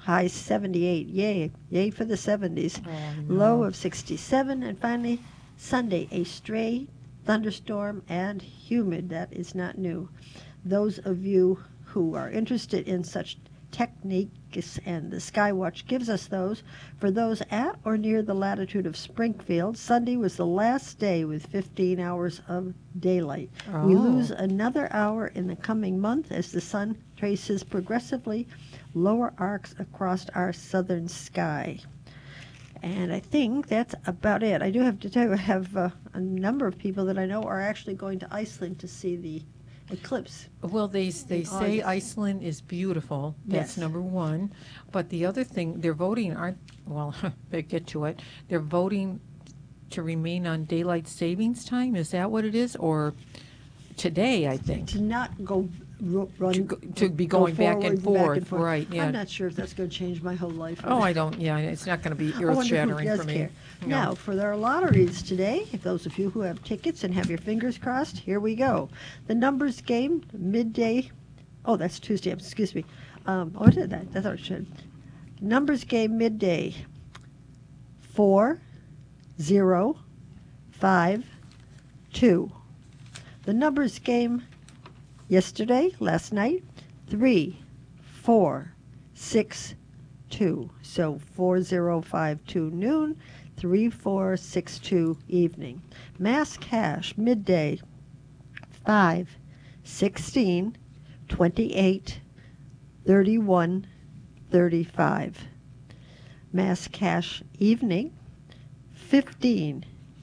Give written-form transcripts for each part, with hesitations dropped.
high 78. Yay, yay for the 70s. Oh, Low no. of 67. And finally, Sunday, a stray thunderstorm and humid. That is not new. Those of you who are interested in such techniques, and the Skywatch gives us those. For those at or near the latitude of Springfield, Sunday was the last day with 15 hours of daylight. We Oh. lose another hour in the coming month as the sun traces progressively lower arcs across our southern sky. And I think that's about it. I do have to tell you, I have a number of people that I know are actually going to Iceland to see the eclipse. Well, they In say August. Iceland is beautiful. That's Yes. number one. But the other thing, they're voting, aren't, well, they get to it. They're voting to remain on daylight savings time. Is that what it is? Or today, I think. To not go run To be going back and forth, forth. right, yeah. I'm not sure if that's going to change my whole life. Oh, I don't, yeah, it's not going to be I wonder who earth-shattering does for me. care. No. Now, for our lotteries today, if those of you who have tickets and have your fingers crossed, here we go. The numbers game, midday. Oh, that's Tuesday. Excuse me. Oh, did that? I thought it should. Numbers game midday. 4, 0, 5, 2. The numbers game yesterday, last night, 3, 4, 6, 2. So 4052 noon, 3462 evening. Mass cash midday, 5, 16, 28, 31, 35. Mass cash evening, 15,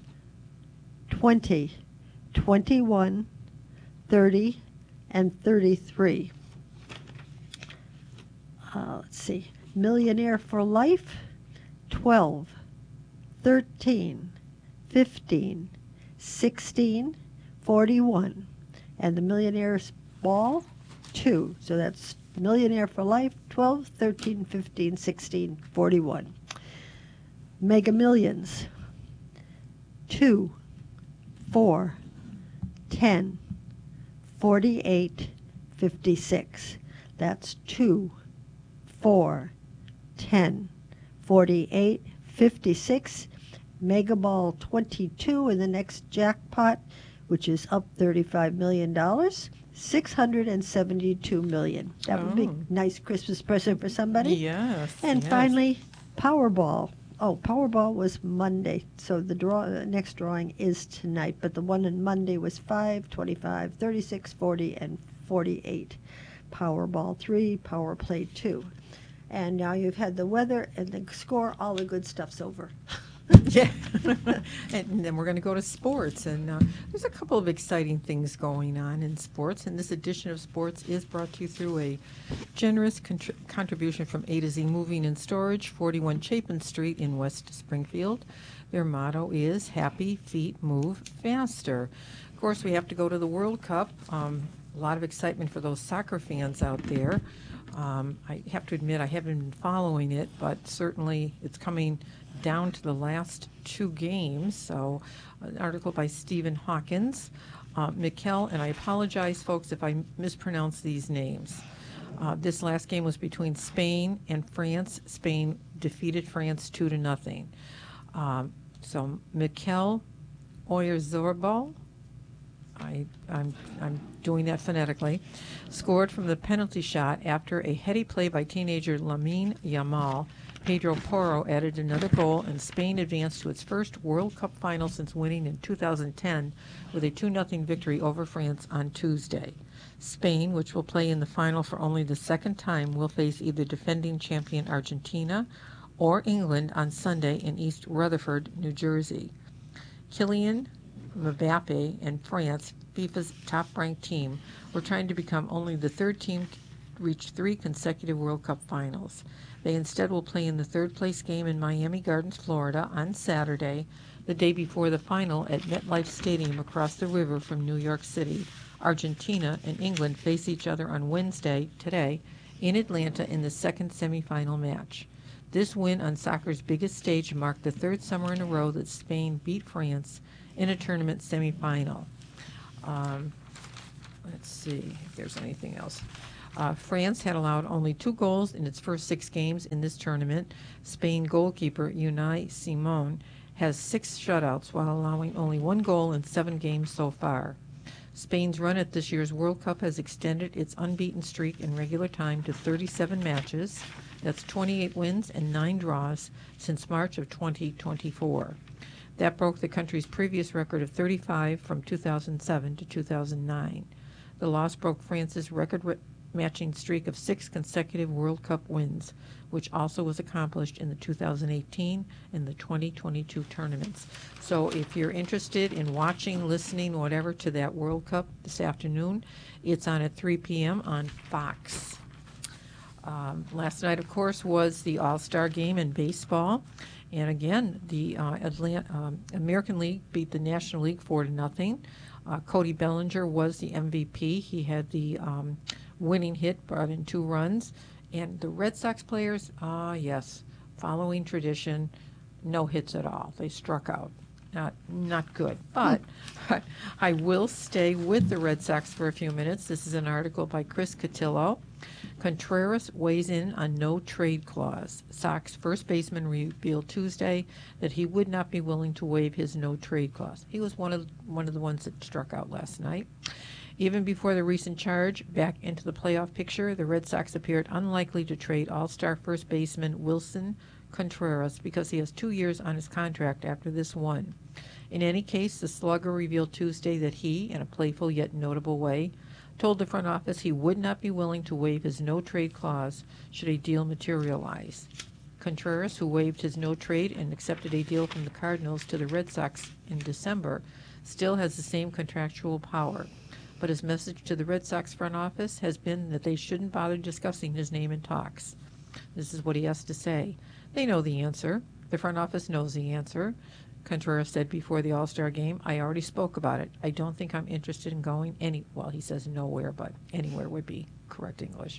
20, 21, 30, and 33. Let's see. Millionaire for life, 12, 13, 15, 16, 41. And the millionaire's ball, 2. So that's millionaire for life, 12, 13, 15, 16, 41. Mega Millions, 2, 4, 10, 48, 56. That's 2, 4, 10, 48, 56. Mega Ball 22 in the next jackpot, which is up $35 million, $672 million. That would be Oh. a nice Christmas present for somebody. Yes. And yes. finally, Powerball. Oh, Powerball was Monday, so the next drawing is tonight. But the one on Monday was 5, 25, 36, 40, and 48. Powerball 3, Power Play 2. And now you've had the weather and the score. All the good stuff's over. Yeah. And then we're going to go to sports. And there's a couple of exciting things going on in sports. And this edition of Sports is brought to you through a generous contribution from A to Z Moving and Storage, 41 Chapin Street in West Springfield. Their motto is Happy Feet Move Faster. Of course, we have to go to the World Cup. A lot of excitement for those soccer fans out there. I have to admit I haven't been following it, but certainly it's coming down to the last 2 games. So an article by Stephen Hawkins. Mikel, and I apologize, folks, if I mispronounce these names. This last game was between Spain and France. Spain defeated France 2-0. So Mikel Oyarzabal, I'm doing that phonetically, scored from the penalty shot after a heady play by teenager Lamine Yamal. Pedro Porro added another goal, and Spain advanced to its first World Cup final since winning in 2010 with a 2-0 victory over France on Tuesday. Spain, which will play in the final for only the second time, will face either defending champion Argentina or England on Sunday in East Rutherford, New Jersey. Kylian Mbappe and France, FIFA's top-ranked team, were trying to become only the third team to reach 3 consecutive World Cup finals. They instead will play in the third-place game in Miami Gardens, Florida, on Saturday, the day before the final at MetLife Stadium across the river from New York City. Argentina and England face each other on Wednesday, today, in Atlanta in the second semifinal match. This win on soccer's biggest stage marked the third summer in a row that Spain beat France in a tournament semifinal. Let's see if there's anything else. France had allowed only 2 goals in its first 6 games in this tournament. Spain goalkeeper Unai Simon has 6 shutouts while allowing only 1 goal in 7 games so far. Spain's run at this year's World Cup has extended its unbeaten streak in regular time to 37 matches. That's 28 wins and 9 draws since March of 2024. That broke the country's previous record of 35 from 2007 to 2009. The loss broke France's record-matching streak of 6 consecutive World Cup wins, which also was accomplished in the 2018 and the 2022 tournaments. So if you're interested in watching, listening, whatever, to that World Cup this afternoon, it's on at 3 p.m. on Fox. Last night, of course, was the All-Star game in baseball. And again, the American League beat the National League 4-0. Cody Bellinger was the MVP. He had the winning hit, brought in 2 runs. And the Red Sox players, yes, following tradition, no hits at all. They struck out. Not good. But I will stay with the Red Sox for a few minutes. This is an article by Chris Cotillo. Contreras weighs in on no trade clause. Sox first baseman revealed Tuesday that he would not be willing to waive his no trade clause. He was one of the ones that struck out last night. Even before the recent charge back into the playoff picture, the Red Sox appeared unlikely to trade All-Star first baseman Wilson Contreras because he has 2 years on his contract after this one. In any case, the slugger revealed Tuesday that he, in a playful yet notable way, told the front office he would not be willing to waive his no-trade clause should a deal materialize. Contreras, who waived his no-trade and accepted a deal from the Cardinals to the Red Sox in December, still has the same contractual power. But his message to the Red Sox front office has been that they shouldn't bother discussing his name in talks. This is what he has to say. They know the answer. The front office knows the answer. Contreras said before the All-Star game, I already spoke about it. I don't think I'm interested in going well, he says nowhere, but anywhere would be correct English.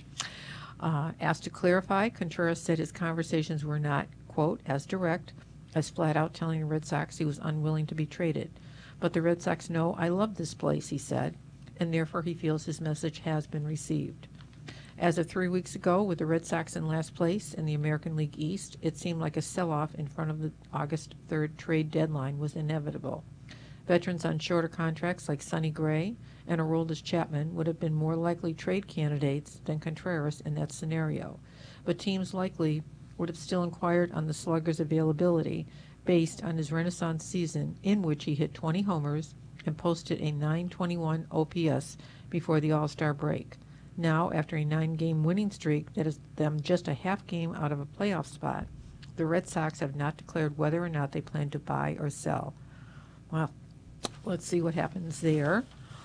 Asked to clarify, Contreras said his conversations were not, quote, as direct as flat out telling the Red Sox he was unwilling to be traded. But the Red Sox know I love this place, he said, and therefore he feels his message has been received. As of 3 weeks ago, with the Red Sox in last place in the American League East, it seemed like a sell-off in front of the August 3rd trade deadline was inevitable. Veterans on shorter contracts like Sonny Gray and Aroldis Chapman would have been more likely trade candidates than Contreras in that scenario, but teams likely would have still inquired on the slugger's availability based on his renaissance season in which he hit 20 homers and posted a .921 OPS before the All-Star break. Now, after a 9-game winning streak that is them just a half game out of a playoff spot, the Red Sox have not declared whether or not they plan to buy or sell. Well, let's see what happens there.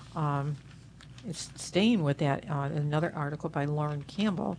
Staying with that, another article by Lauren Campbell.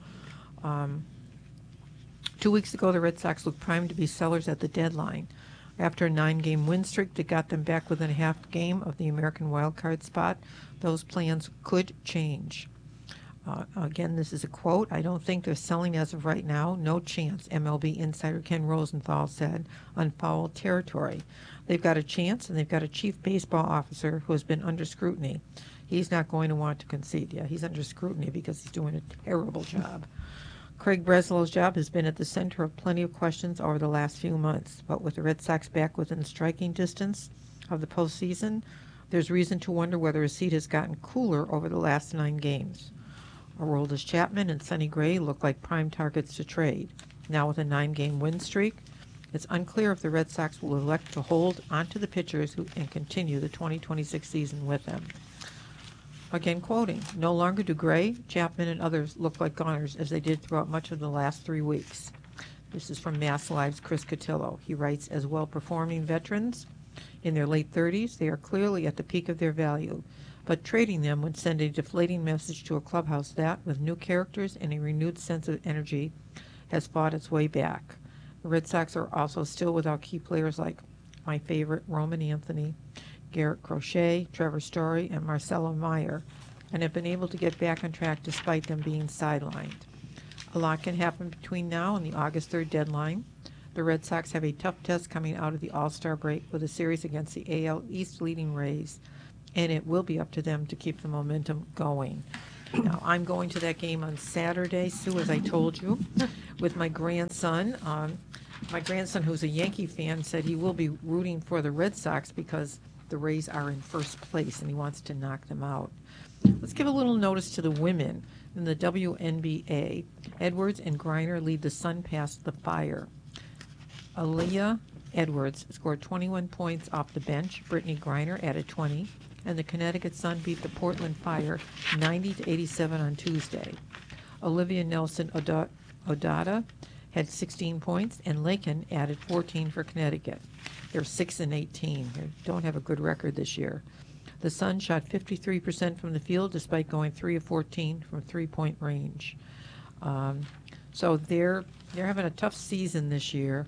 2 weeks ago, the Red Sox looked primed to be sellers at the deadline. After a 9-game win streak that got them back within a half game of the American wildcard spot, those plans could change. Again, this is a quote. I don't think they're selling as of right now. No chance, MLB insider Ken Rosenthal said, on foul territory. They've got a chance, and they've got a chief baseball officer who has been under scrutiny. He's not going to want to concede. Yeah, he's under scrutiny because he's doing a terrible job. Craig Breslow's job has been at the center of plenty of questions over the last few months, but with the Red Sox back within striking distance of the postseason, there's reason to wonder whether his seat has gotten cooler over the last 9 games. Aroldis Chapman and Sonny Gray look like prime targets to trade. Now with a 9-game win streak, it's unclear if the Red Sox will elect to hold onto the pitchers and continue the 2026 season with them. Again quoting, no longer do Gray, Chapman, and others look like goners as they did throughout much of the last 3 weeks. This is from Mass Live's Chris Cotillo. He writes, as well-performing veterans in their late 30s, they are clearly at the peak of their value. But trading them would send a deflating message to a clubhouse that, with new characters and a renewed sense of energy, has fought its way back. The Red Sox are also still without key players like my favorite Roman Anthony, Garrett Crochet, Trevor Story, and Marcelo Meyer, and have been able to get back on track despite them being sidelined. A lot can happen between now and the August 3rd deadline. The Red Sox have a tough test coming out of the All-Star break with a series against the AL East leading Rays, and it will be up to them to keep the momentum going. Now, I'm going to that game on Saturday, Sue, as I told you, with my grandson. My grandson, who's a Yankee fan, said he will be rooting for the Red Sox because the Rays are in first place and he wants to knock them out. Let's give a little notice to the women in the WNBA. Edwards and Griner lead the Sun past the Fire. Aaliyah Edwards scored 21 points off the bench. Brittany Griner added 20. And the Connecticut Sun beat the Portland Fire 90-87 on Tuesday. Olivia Nelson-Odata had 16 points, and Lakin added 14 for Connecticut. They're 6-18. They don't have a good record this year. The Sun shot 53% from the field, despite going 3 of 14 from three-point range. So they're having a tough season this year.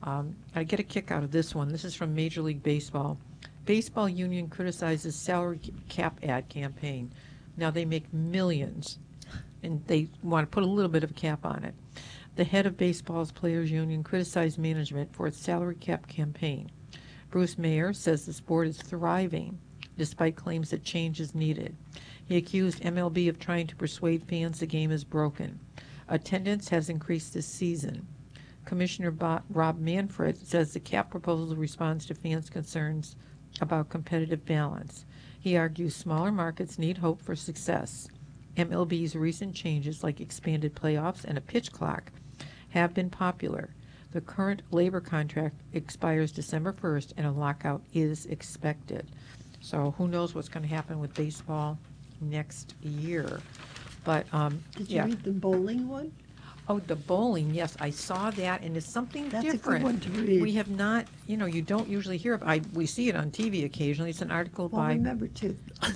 I get a kick out of this one. This is from Major League Baseball. Baseball union criticizes salary cap ad campaign. Now they make millions, and they want to put a little bit of a cap on it. The head of baseball's players union criticized management for its salary cap campaign. Bruce Mayer says the sport is thriving, despite claims that change is needed. He accused MLB of trying to persuade fans the game is broken. Attendance has increased this season. Commissioner Rob Manfred says the cap proposal responds to fans' concerns about competitive balance. He argues smaller markets need hope for success. MLB's recent changes, like expanded playoffs and a pitch clock, have been popular. The current labor contract expires December 1st, and a lockout is expected. So who knows what's going to happen with baseball next year. But Did you read the bowling one? Oh, the bowling, yes, I saw that, and it's something That's different. a good one to read. We have not, you don't usually hear of. We see it on TV occasionally. It's an article Well, by. remember too,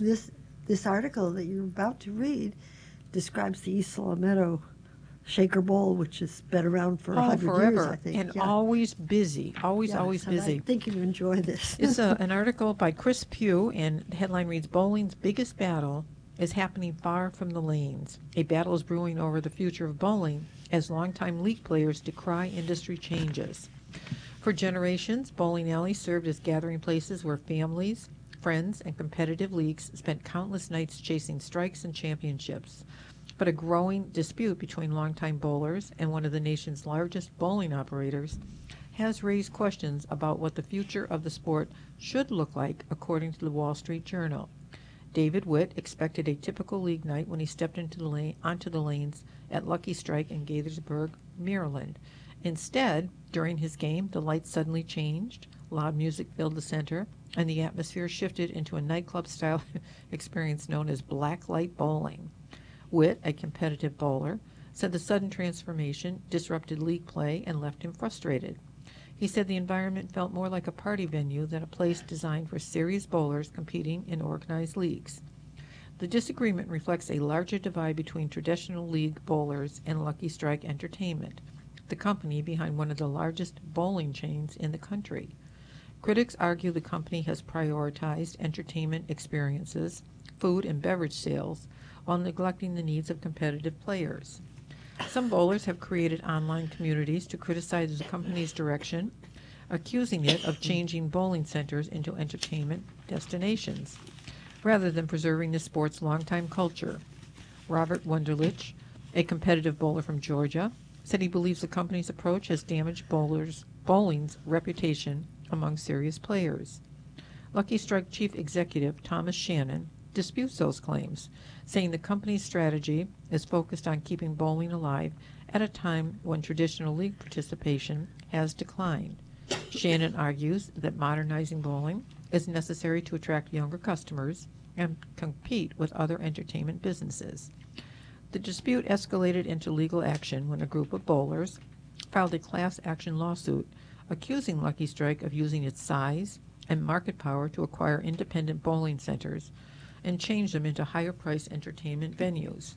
this article that you're about to read describes the East Meadow Shaker Bowl, which has been around for 100 forever, years, I think. and Yeah. always busy, always So busy. I think you enjoy this. It's an article by Chris Pugh, and the headline reads, "Bowling's biggest battle is happening far from the lanes. A battle is brewing over the future of bowling as longtime league players decry industry changes." For generations, bowling alleys served as gathering places where families, friends, and competitive leagues spent countless nights chasing strikes and championships. But a growing dispute between longtime bowlers and one of the nation's largest bowling operators has raised questions about what the future of the sport should look like, according to the Wall Street Journal. David Witt expected a typical league night when he stepped onto the lanes at Lucky Strike in Gaithersburg, Maryland. Instead, during his game, the lights suddenly changed, loud music filled the center, and the atmosphere shifted into a nightclub-style experience known as blacklight bowling. Witt, a competitive bowler, said the sudden transformation disrupted league play and left him frustrated. He said the environment felt more like a party venue than a place designed for serious bowlers competing in organized leagues. The disagreement reflects a larger divide between traditional league bowlers and Lucky Strike Entertainment, the company behind one of the largest bowling chains in the country. Critics argue the company has prioritized entertainment experiences, food and beverage sales, while neglecting the needs of competitive players. Some bowlers have created online communities to criticize the company's direction, accusing it of changing bowling centers into entertainment destinations, rather than preserving the sport's longtime culture. Robert Wunderlich, a competitive bowler from Georgia, said he believes the company's approach has damaged bowling's reputation among serious players. Lucky Strike Chief Executive Thomas Shannon disputes those claims, saying the company's strategy is focused on keeping bowling alive at a time when traditional league participation has declined. Shannon argues that modernizing bowling is necessary to attract younger customers and compete with other entertainment businesses. The dispute escalated into legal action when a group of bowlers filed a class action lawsuit accusing Lucky Strike of using its size and market power to acquire independent bowling centers and change them into higher-priced entertainment venues.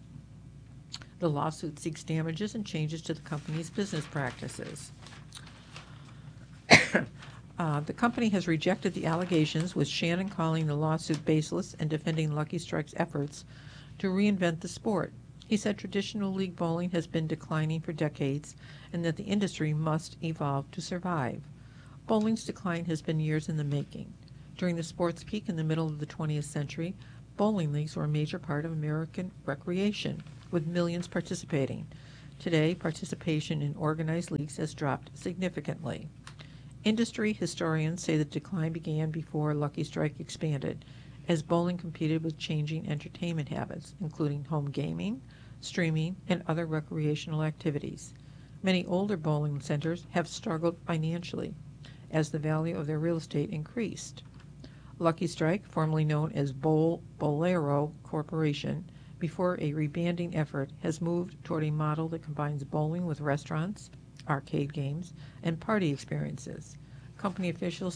The lawsuit seeks damages and changes to the company's business practices. The company has rejected the allegations, with Shannon calling the lawsuit baseless and defending Lucky Strike's efforts to reinvent the sport. He said traditional league bowling has been declining for decades and that the industry must evolve to survive. Bowling's decline has been years in the making. During the sport's peak in the middle of the 20th century, Bowling leagues were a major part of American recreation, with millions participating. Today, participation in organized leagues has dropped significantly. Industry historians say the decline began before Lucky Strike expanded, as bowling competed with changing entertainment habits, including home gaming, streaming, and other recreational activities. Many older bowling centers have struggled financially as the value of their real estate increased. Lucky Strike, formerly known as Bolero Corporation, before a rebranding effort, has moved toward a model that combines bowling with restaurants, arcade games, and party experiences. Company officials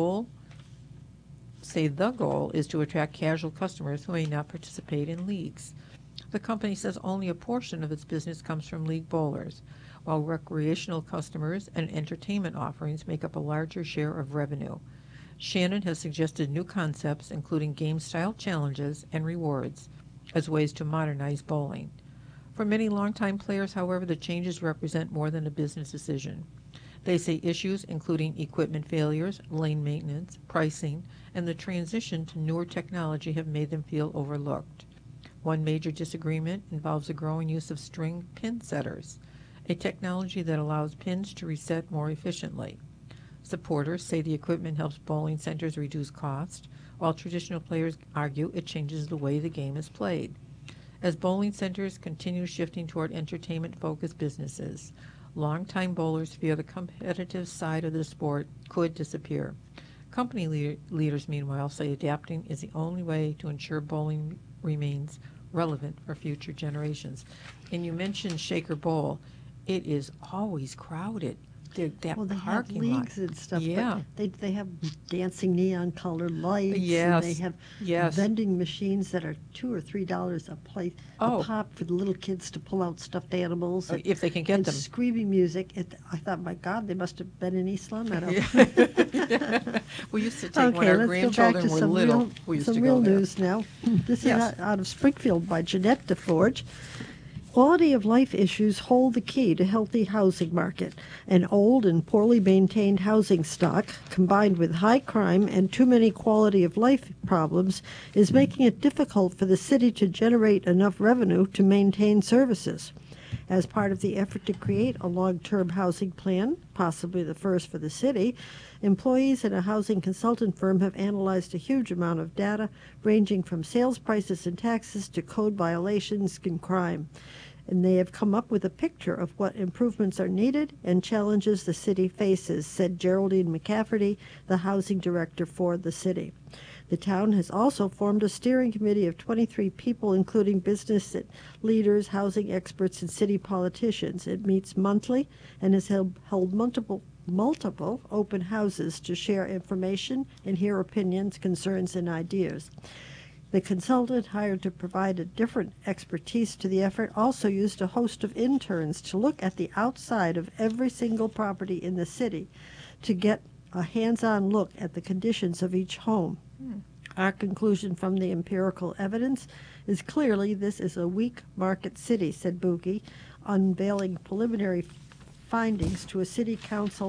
say the goal is to attract casual customers who may not participate in leagues. The company says only a portion of its business comes from league bowlers, while recreational customers and entertainment offerings make up a larger share of revenue. Shannon has suggested new concepts, including game-style challenges and rewards, as ways to modernize bowling. For many longtime players, however, the changes represent more than a business decision. They say issues including equipment failures, lane maintenance, pricing, and the transition to newer technology have made them feel overlooked. One major disagreement involves the growing use of string pin setters, a technology that allows pins to reset more efficiently. Supporters say the equipment helps bowling centers reduce cost, while traditional players argue it changes the way the game is played. As bowling centers continue shifting toward entertainment-focused businesses, longtime bowlers fear the competitive side of the sport could disappear. Company leaders, meanwhile, say adapting is the only way to ensure bowling remains relevant for future generations. And you mentioned Shaker Bowl. It is always crowded. That Well, they have parking lot. leagues and stuff, Yeah. but they have dancing neon colored lights, and they Yes. have Yes. vending machines that are $2 or $3 a plate a Oh, pop for the little kids to pull out stuffed animals if they can get and them. screaming music. I thought, my God, they must have been in East Meadow. Yeah. We used to take when Okay, our let's go back grandchildren to were little. We used to some go real there. news now. This is Yes. out of Springfield by Jeanette DeForge. Quality of life issues hold the key to healthy housing market. An old and poorly maintained housing stock, combined with high crime and too many quality of life problems, is making it difficult for the city to generate enough revenue to maintain services. As part of the effort to create a long-term housing plan, possibly the first for the city, employees at a housing consultant firm have analyzed a huge amount of data, ranging from sales prices and taxes to code violations and crime. And they have come up with a picture of what improvements are needed and challenges the city faces, said Geraldine McCafferty, the housing director for the city. The town has also formed a steering committee of 23 people, including business leaders, housing experts, and city politicians. It meets monthly and has held multiple open houses to share information and hear opinions, concerns, and ideas. The consultant hired to provide a different expertise to the effort also used a host of interns to look at the outside of every single property in the city to get a hands-on look at the conditions of each home. Our conclusion from the empirical evidence is clearly this is a weak market city, said Boogie, unveiling preliminary findings to a city council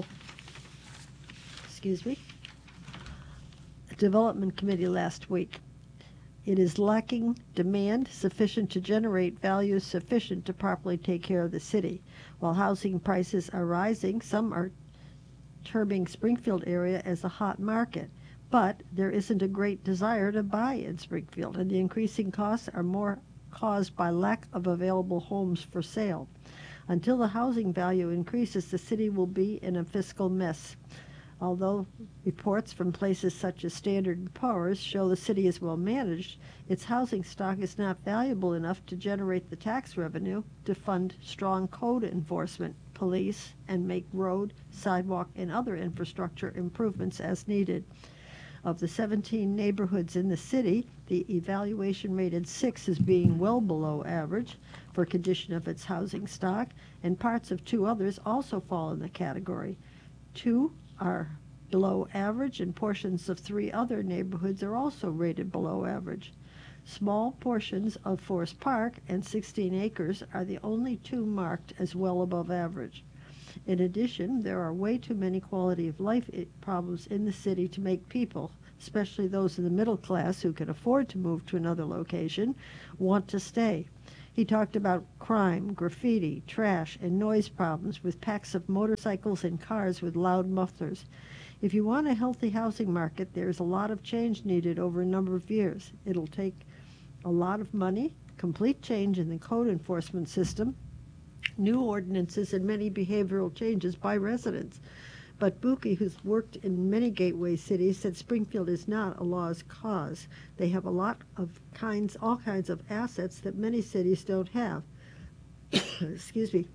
development committee last week. It is lacking demand sufficient to generate values sufficient to properly take care of the city. While housing prices are rising, some are terming Springfield area as a hot market. But there isn't a great desire to buy in Springfield, and the increasing costs are more caused by lack of available homes for sale. Until the housing value increases, the city will be in a fiscal mess. Although reports from places such as Standard & Poor's show the city is well managed, its housing stock is not valuable enough to generate the tax revenue to fund strong code enforcement, police, and make road, sidewalk, and other infrastructure improvements as needed. Of the 17 neighborhoods in the city, the evaluation rated 6 as being well below average for condition of its housing stock, and parts of 2 others also fall in the category. 2 are below average, and portions of 3 other neighborhoods are also rated below average. Small portions of Forest Park and 16 acres are the only 2 marked as well above average. In addition, there are way too many quality of life problems in the city to make people especially those in the middle class who can afford to move to another location, want to stay. He talked about crime, graffiti, trash, and noise problems with packs of motorcycles and cars with loud mufflers. If you want a healthy housing market, there's a lot of change needed over a number of years. It'll take a lot of money, complete change in the code enforcement system, new ordinances, and many behavioral changes by residents. But Buki, who's worked in many gateway cities, said Springfield is not a lost cause. They have a lot of all kinds of assets that many cities don't have. Excuse me.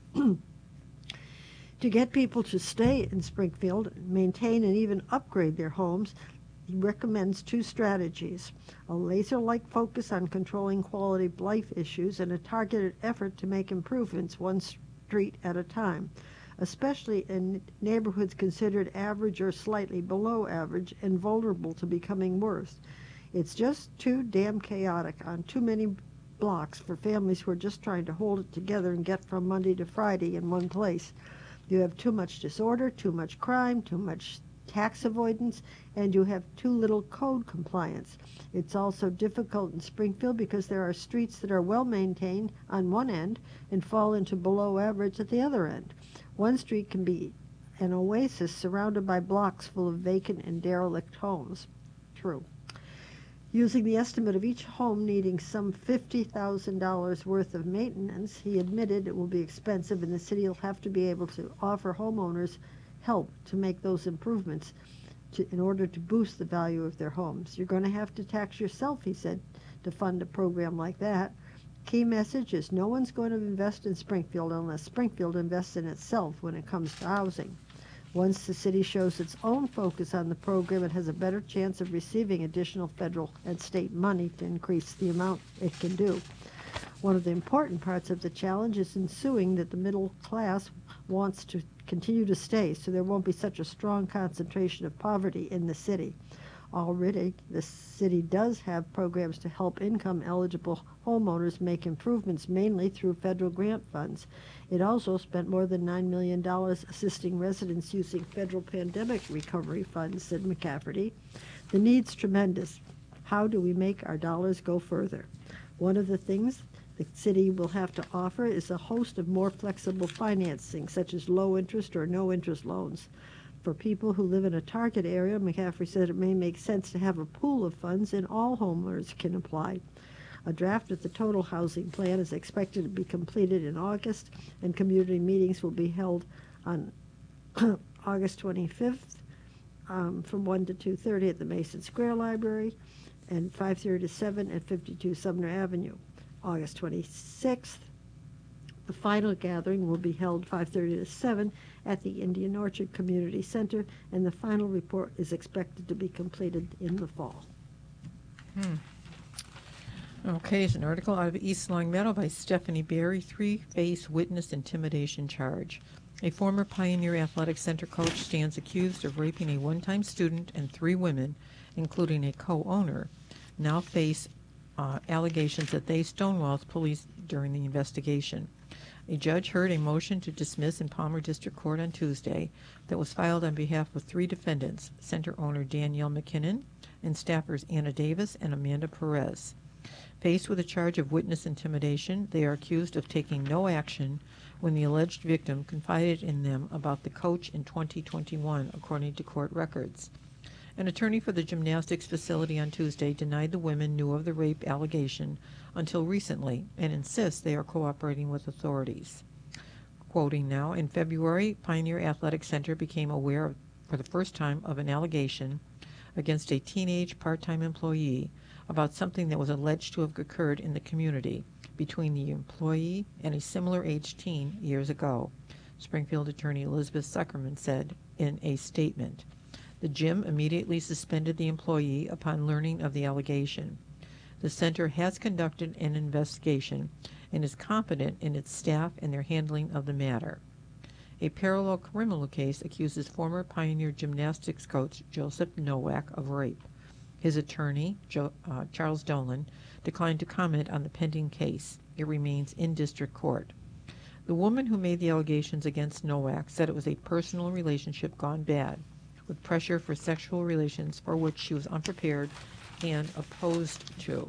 To get people to stay in Springfield, maintain and even upgrade their homes, he recommends two strategies: a laser-like focus on controlling quality of life issues and a targeted effort to make improvements one street at a time, especially in neighborhoods considered average or slightly below average and vulnerable to becoming worse. It's just too damn chaotic on too many blocks for families who are just trying to hold it together and get from Monday to Friday in one place. You have too much disorder, too much crime, too much tax avoidance, and you have too little code compliance. It's also difficult in Springfield because there are streets that are well maintained on one end and fall into below average at the other end. One street can be an oasis surrounded by blocks full of vacant and derelict homes. True. Using the estimate of each home needing some $50,000 worth of maintenance, he admitted it will be expensive and the city will have to be able to offer homeowners help to make those improvements in order to boost the value of their homes. You're going to have to tax yourself, he said, to fund a program like that. Key message is no one's going to invest in Springfield unless Springfield invests in itself when it comes to housing. Once the city shows its own focus on the program, it has a better chance of receiving additional federal and state money to increase the amount it can do. One of the important parts of the challenge is ensuing that the middle class wants to continue to stay, so there won't be such a strong concentration of poverty in the city. Already, the city does have programs to help income-eligible homeowners make improvements, mainly through federal grant funds. It also spent more than $9 million assisting residents using federal pandemic recovery funds, said McCafferty. The need's tremendous. How do we make our dollars go further? One of the things the city will have to offer is a host of more flexible financing, such as low-interest or no-interest loans. For people who live in a target area, McCaffrey said it may make sense to have a pool of funds and all homeowners can apply. A draft of the total housing plan is expected to be completed in August, and community meetings will be held on August 25th from 1 to 2:30 at the Mason Square Library and 5:30 to 7 at 52 Sumner Avenue. August 26th, the final gathering will be held 5:30 to 7 at the Indian Orchard Community Center, and the final report is expected to be completed in the fall. Okay, it's an article out of East Long Meadow by Stephanie Berry, three-face witness intimidation charge. A former Pioneer Athletic Center coach stands accused of raping a one-time student, and three women, including a co-owner, now face allegations that they stonewalled police during the investigation. A judge heard a motion to dismiss in Palmer District Court on Tuesday that was filed on behalf of three defendants, center owner Danielle McKinnon and staffers Anna Davis and Amanda Perez. Faced with a charge of witness intimidation, they are accused of taking no action when the alleged victim confided in them about the coach in 2021, according to court records. An attorney for the gymnastics facility on Tuesday denied the women knew of the rape allegation until recently and insists they are cooperating with authorities. Quoting now, in February, Pioneer Athletic Center became aware for the first time of an allegation against a teenage part-time employee about something that was alleged to have occurred in the community between the employee and a similar-aged teen years ago, Springfield attorney Elizabeth Zuckerman said in a statement. The gym immediately suspended the employee upon learning of the allegation. The center has conducted an investigation and is confident in its staff and their handling of the matter. A parallel criminal case accuses former Pioneer gymnastics coach Joseph Nowak of rape. His attorney, Charles Dolan, declined to comment on the pending case. It remains in district court. The woman who made the allegations against Nowak said it was a personal relationship gone bad. with pressure for sexual relations for which she was unprepared and opposed to.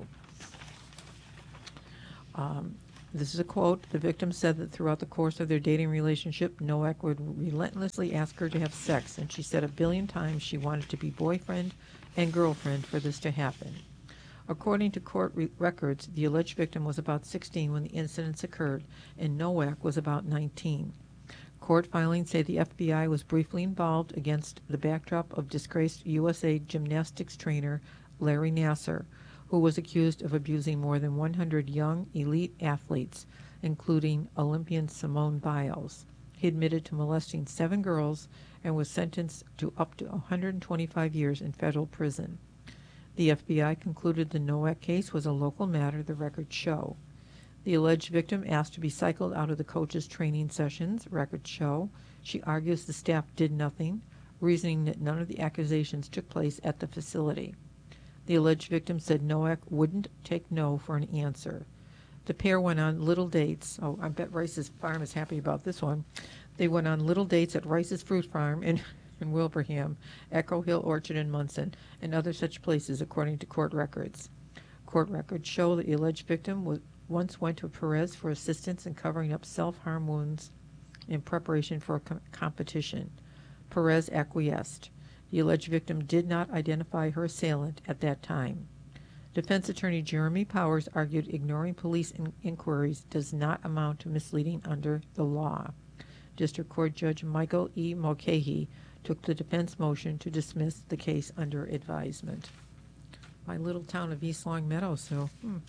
This is a quote. The victim said that throughout the course of their dating relationship, Nowak would relentlessly ask her to have sex, and she said a billion times she wanted to be boyfriend and girlfriend for this to happen. According to court records, the alleged victim was about 16 when the incidents occurred, and Nowak was about 19. Court filings say the FBI was briefly involved against the backdrop of disgraced USA gymnastics trainer Larry Nassar, who was accused of abusing more than 100 young elite athletes, including Olympian Simone Biles. He admitted to molesting 7 girls and was sentenced to up to 125 years in federal prison. The FBI concluded the Nowak case was a local matter, the records show. The alleged victim asked to be cycled out of the coach's training sessions, records show. She argues the staff did nothing, reasoning that none of the accusations took place at the facility. The alleged victim said Nowak wouldn't take no for an answer. The pair went on little dates. Oh, I bet Rice's Farm is happy about this one. They went on little dates at Rice's Fruit Farm in Wilbraham, Echo Hill Orchard in Munson, and other such places, according to court records. Court records show that the alleged victim once went to Perez for assistance in covering up self-harm wounds in preparation for a competition. Perez acquiesced. The alleged victim did not identify her assailant at that time. Defense attorney Jeremy Powers argued ignoring police inquiries does not amount to misleading under the law. District Court Judge Michael E. Mulcahy took the defense motion to dismiss the case under advisement. My little town of East Long Meadow, so,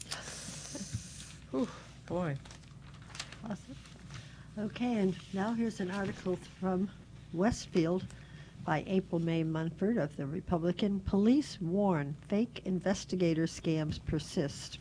Whew, boy. Awesome. Okay, and now here's an article from Westfield by April May Munford of the Republican. Police warn fake investigator scams persist.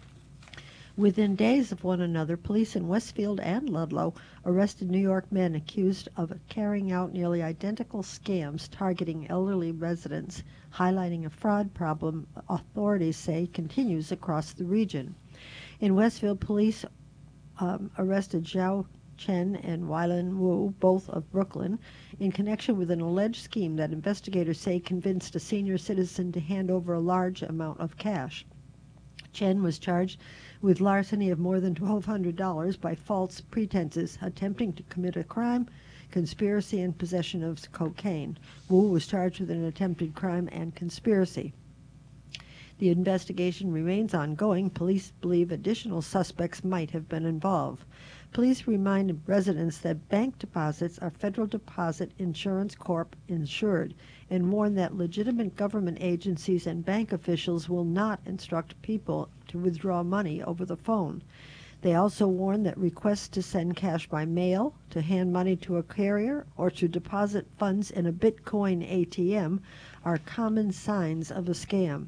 Within days of one another, police in Westfield and Ludlow arrested New York men accused of carrying out nearly identical scams targeting elderly residents, highlighting a fraud problem authorities say continues across the region. In Westfield, police arrested Zhao Chen and Weilan Wu, both of Brooklyn, in connection with an alleged scheme that investigators say convinced a senior citizen to hand over a large amount of cash. Chen was charged with larceny of more than $1,200 by false pretenses, attempting to commit a crime, conspiracy, and possession of cocaine. Wu was charged with an attempted crime and conspiracy. The investigation remains ongoing. Police believe additional suspects might have been involved. Police remind residents that bank deposits are Federal Deposit Insurance Corp. Insured and warn that legitimate government agencies and bank officials will not instruct people to withdraw money over the phone. They also warn that requests to send cash by mail, to hand money to a carrier, or to deposit funds in a Bitcoin ATM are common signs of a scam.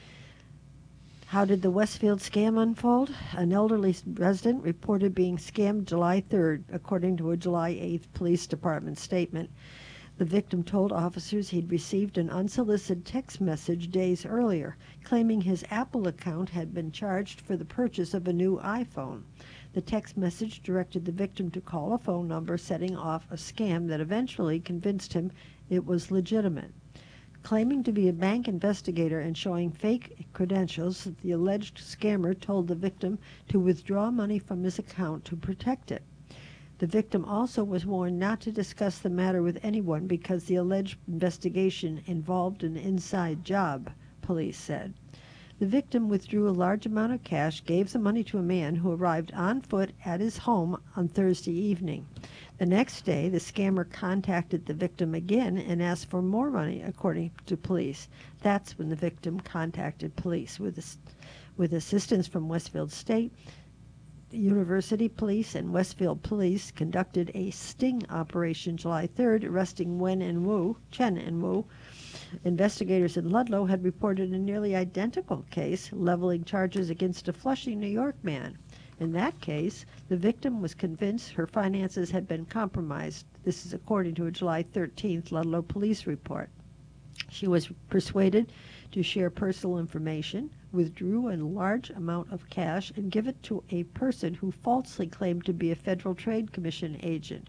How did the Westfield scam unfold? An elderly resident reported being scammed July 3rd, according to a July 8th police department statement. The victim told officers he'd received an unsolicited text message days earlier, claiming his Apple account had been charged for the purchase of a new iPhone. The text message directed the victim to call a phone number, setting off a scam that eventually convinced him it was legitimate. Claiming to be a bank investigator and showing fake credentials, the alleged scammer told the victim to withdraw money from his account to protect it. The victim also was warned not to discuss the matter with anyone because the alleged investigation involved an inside job, police said. The victim withdrew a large amount of cash, gave the money to a man who arrived on foot at his home on Thursday evening. The next day, the scammer contacted the victim again and asked for more money, according to police. That's when the victim contacted police. With assistance from Westfield State University Police and Westfield Police conducted a sting operation July 3rd, arresting Chen and Wu. Investigators in Ludlow had reported a nearly identical case, leveling charges against a Flushing, New York man. In that case, the victim was convinced her finances had been compromised. This is according to a July 13th Ludlow police report. She was persuaded to share personal information, withdrew a large amount of cash, and give it to a person who falsely claimed to be a Federal Trade Commission agent.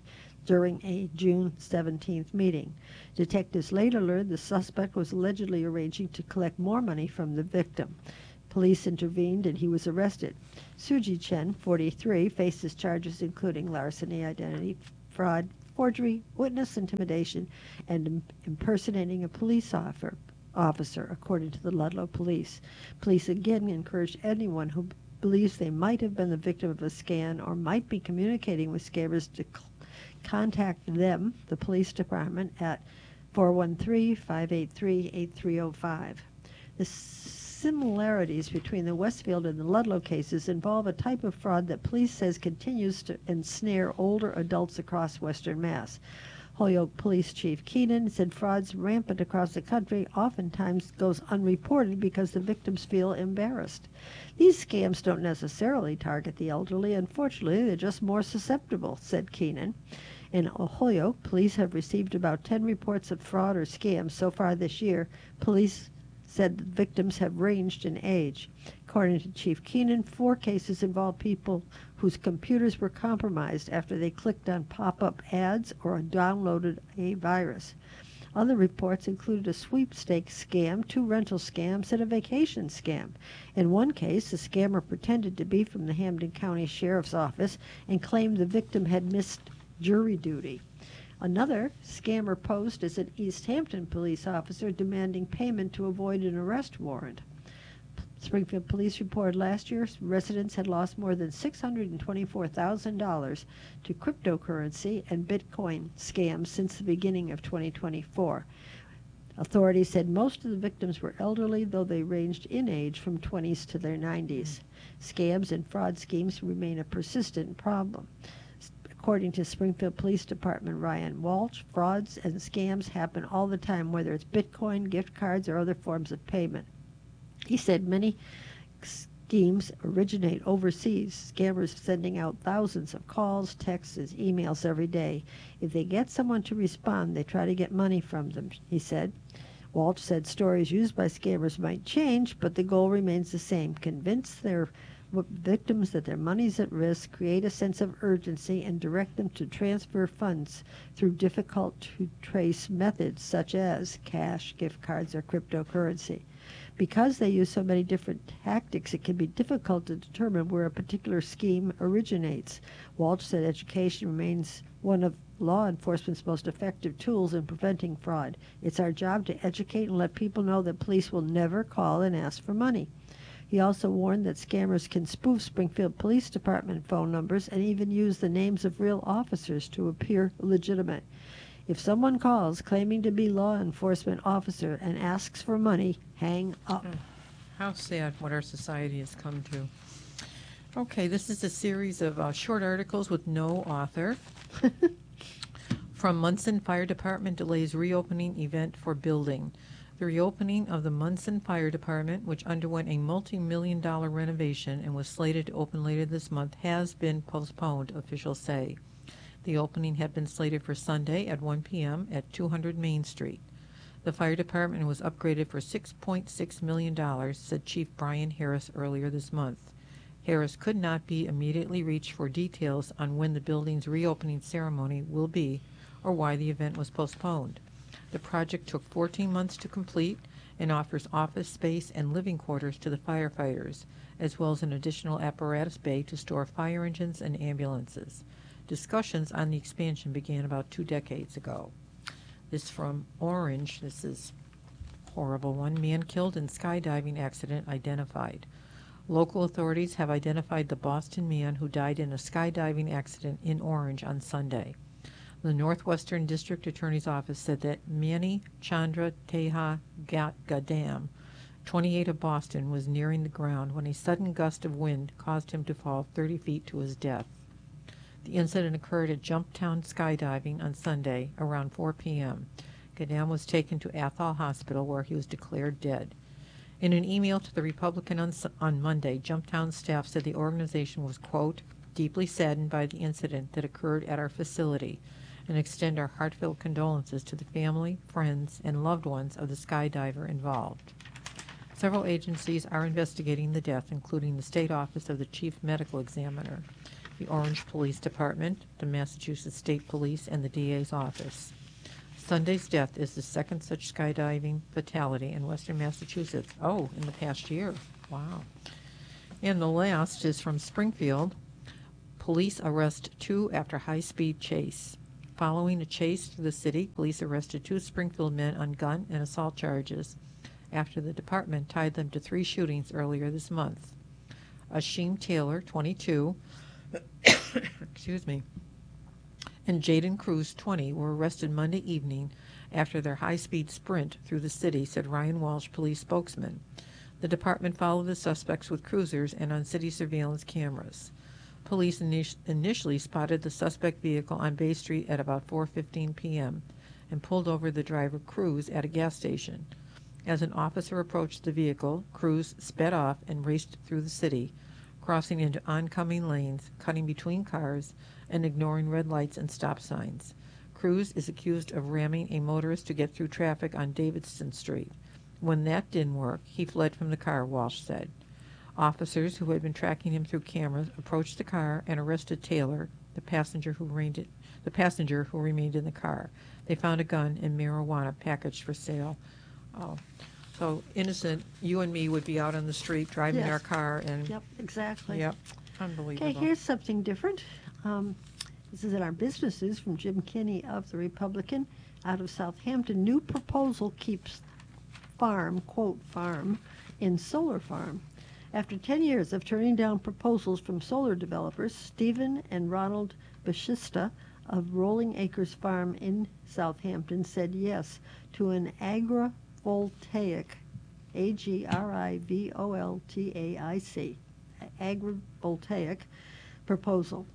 during a June 17th meeting. Detectives later learned the suspect was allegedly arranging to collect more money from the victim. Police intervened and he was arrested. Suji Chen, 43, faces charges including larceny, identity fraud, forgery, witness intimidation, and impersonating a police officer, according to the Ludlow police. Police again encouraged anyone who believes they might have been the victim of a scam or might be communicating with scammers to contact them, the police department, at 413-583-8305. The similarities between the Westfield and the Ludlow cases involve a type of fraud that police says continues to ensnare older adults across Western Mass. Holyoke Police Chief Keenan said frauds rampant across the country oftentimes goes unreported because the victims feel embarrassed. These scams don't necessarily target the elderly. Unfortunately, they're just more susceptible, said Keenan. In Holyoke, police have received about 10 reports of fraud or scams so far this year. Police said the victims have ranged in age. According to Chief Keenan, 4 cases involve people whose computers were compromised after they clicked on pop-up ads or downloaded a virus. Other reports included a sweepstakes scam, 2 rental scams, and a vacation scam. In one case, the scammer pretended to be from the Hampden County Sheriff's Office and claimed the victim had missed jury duty. Another scammer posed as an East Hampton police officer demanding payment to avoid an arrest warrant. Springfield Police reported last year residents had lost more than $624,000 to cryptocurrency and Bitcoin scams since the beginning of 2024. Authorities said most of the victims were elderly, though they ranged in age from 20s to their 90s. Scams and fraud schemes remain a persistent problem. According to Springfield Police Department Ryan Walsh, frauds and scams happen all the time, whether it's Bitcoin, gift cards, or other forms of payment. He said many schemes originate overseas, scammers sending out thousands of calls, texts, and emails every day. If they get someone to respond, they try to get money from them, he said. Walsh said stories used by scammers might change, but the goal remains the same: convince their victims that their money's at risk, create a sense of urgency, and direct them to transfer funds through difficult-to-trace methods such as cash, gift cards, or cryptocurrency. Because they use so many different tactics, it can be difficult to determine where a particular scheme originates. Walsh said education remains one of law enforcement's most effective tools in preventing fraud. It's our job to educate and let people know that police will never call and ask for money. He also warned that scammers can spoof Springfield Police Department phone numbers and even use the names of real officers to appear legitimate. If someone calls claiming to be law enforcement officer and asks for money, hang up. How sad what our society has come to. Okay, this is a series of short articles with no author. From Munson Fire Department delays reopening event for building. The reopening of the Munson Fire Department, which underwent a multi-million-dollar renovation and was slated to open later this month, has been postponed, officials say. The opening had been slated for Sunday at 1 p.m. at 200 Main Street. The fire department was upgraded for $6.6 million, said Chief Brian Harris earlier this month. Harris could not be immediately reached for details on when the building's reopening ceremony will be or why the event was postponed. The project took 14 months to complete and offers office space and living quarters to the firefighters, as well as an additional apparatus bay to store fire engines and ambulances. Discussions on the expansion began about 2 decades ago. This from Orange. This is a horrible one. Man killed in skydiving accident identified. Local authorities have identified the Boston man who died in a skydiving accident in Orange on Sunday. The Northwestern District Attorney's Office said that Mani Chandra Teja Gadam, 28 of Boston, was nearing the ground when a sudden gust of wind caused him to fall 30 feet to his death. The incident occurred at Jumptown Skydiving on Sunday around 4 p.m. Gadam was taken to Athol Hospital where he was declared dead. In an email to the Republican on Monday, Jumptown staff said the organization was, quote, deeply saddened by the incident that occurred at our facility and extend our heartfelt condolences to the family, friends, and loved ones of the skydiver involved. Several agencies are investigating the death, including the State Office of the Chief Medical Examiner. the Orange Police Department, the Massachusetts State Police, and the DA's office. Sunday's death is the second such skydiving fatality in western Massachusetts. Oh, in the past year. Wow. And the last is from Springfield. Police arrest 2 after high-speed chase. Following a chase through the city, police arrested 2 Springfield men on gun and assault charges after the department tied them to 3 shootings earlier this month. Asheem Taylor, 22, excuse me, and Jaden Cruz, 20, were arrested Monday evening after their high-speed sprint through the city, said Ryan Walsh, police spokesman. The department followed the suspects with cruisers and on city surveillance cameras. Police initially spotted the suspect vehicle on Bay Street at about 4:15 p.m. and pulled over the driver, Cruz, at a gas station. As an officer approached the vehicle, Cruz sped off and raced through the city, crossing into oncoming lanes, cutting between cars, and ignoring red lights and stop signs. Cruz is accused of ramming a motorist to get through traffic on Davidson Street. When that didn't work, he fled from the car, Walsh said. Officers who had been tracking him through cameras approached the car and arrested Taylor, the passenger who remained in the car. They found a gun and marijuana packaged for sale. Oh, so innocent. You and me would be out on the street driving Yes. our car, and Yep, exactly. yep, unbelievable. Okay, here's something different. This is in our businesses from Jim Kinney of the Republican out of Southampton. New proposal keeps farm, quote, farm, in solar farm. After 10 years of turning down proposals from solar developers, Stephen and Ronald Bashista of Rolling Acres Farm in Southampton said yes to an agrivoltaic, agrivoltaic, agrivoltaic proposal.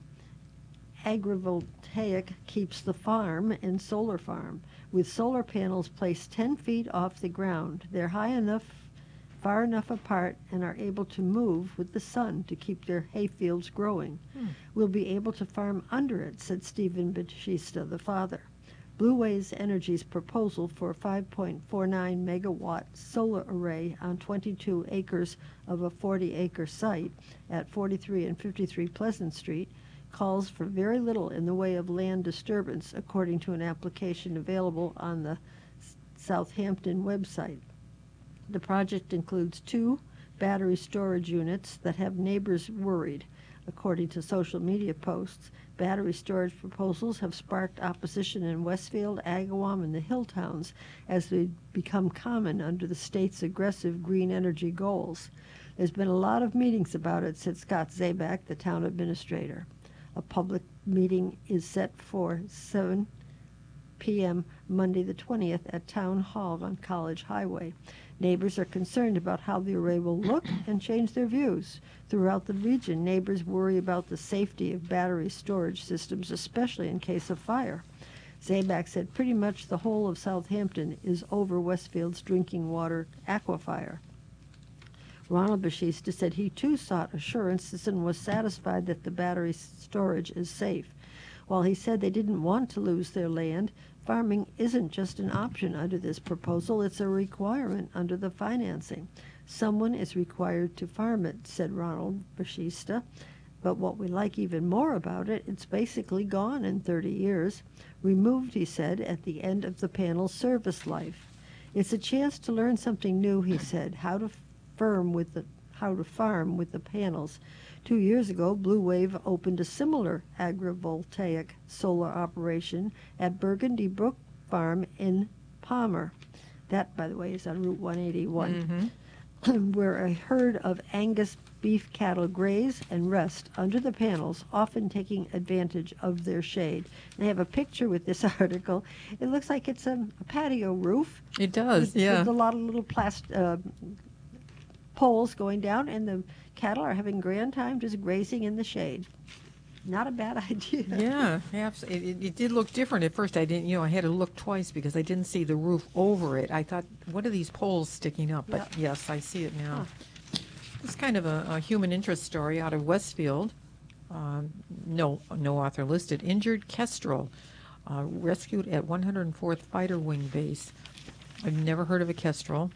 Agrivoltaic keeps the farm in solar farm, with solar panels placed 10 feet off the ground. They're high enough, far enough apart, and are able to move with the sun to keep their hayfields growing. We'll be able to farm under it, said Stephen Batista, the father. Blue Waves Energy's proposal for a 5.49 megawatt solar array on 22 acres of a 40-acre site at 43 and 53 Pleasant Street calls for very little in the way of land disturbance, according to an application available on the Southampton website. The project includes 2 battery storage units that have neighbors worried. According to social media posts, battery storage proposals have sparked opposition in Westfield, Agawam, and the hill towns as they become common under the state's aggressive green energy goals. There's been a lot of meetings about it, said Scott Zabak, the town administrator. A public meeting is set for 7 p.m. Monday the 20th at Town Hall on College Highway. Neighbors are concerned about how the array will look and change their views. Throughout the region, neighbors worry about the safety of battery storage systems, especially in case of fire. Zabak said pretty much the whole of Southampton is over Westfield's drinking water aquifer. Ronald Bashista said he too sought assurances and was satisfied that the battery storage is safe. While he said they didn't want to lose their land, farming isn't just an option under this proposal, it's a requirement under the financing. Someone is required to farm it, said Ronald Bashista. But what we like even more about it, it's basically gone in 30 years. Removed, he said, at the end of the panel's service life. It's a chance to learn something new, he said, how to farm with the panels. 2 years ago, Blue Wave opened a similar agrivoltaic solar operation at Burgundy Brook Farm in Palmer. That, by the way, is on Route 181, where a herd of Angus beef cattle graze and rest under the panels, often taking advantage of their shade. And I have a picture with this article. It looks like it's a patio roof. It does, With a lot of little poles going down, and the cattle are having grand time just grazing in the shade. Not a bad idea. Yeah, it did look different at first. I didn't, I had to look twice because I didn't see the roof over it. I thought, what are these poles sticking up? But yes, I see it now. It's kind of a human interest story out of Westfield. No author listed. Injured Kestrel rescued at 104th Fighter Wing Base. I've never heard of a Kestrel.